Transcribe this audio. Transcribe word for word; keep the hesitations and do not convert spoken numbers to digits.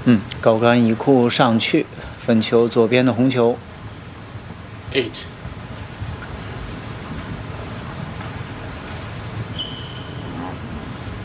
嗯，高杆一库上去，分球左边的红球。 eight。